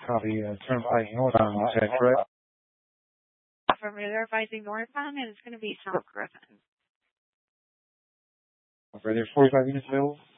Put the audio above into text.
Copy. Turnpike northbound, is that correct? Affirmative, advising northbound, and it's going to be South Griffin. Okay, there's 45 units available.